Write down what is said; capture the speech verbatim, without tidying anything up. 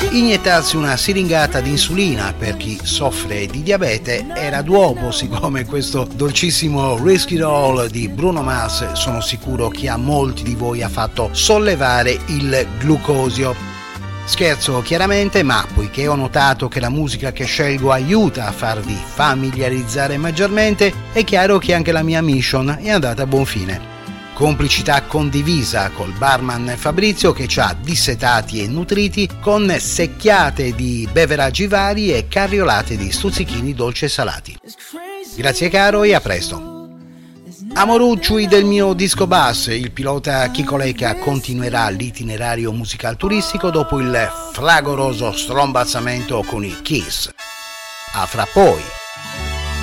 Iniettarsi una siringata di insulina per chi soffre di diabete era d'uopo, siccome questo dolcissimo Risk It All di Bruno Mars sono sicuro che a molti di voi ha fatto sollevare il glucosio. Scherzo chiaramente, ma poiché ho notato che la musica che scelgo aiuta a farvi familiarizzare maggiormente, è chiaro che anche la mia mission è andata a buon fine. Complicità condivisa col barman Fabrizio che ci ha dissetati e nutriti con secchiate di beveraggi vari e carriolate di stuzzichini dolci e salati. Grazie caro e a presto. Amorucciui del mio disco bus, il pilota Chico Lecca continuerà l'itinerario musical turistico dopo il fragoroso strombazzamento con i Kiss. A fra poi.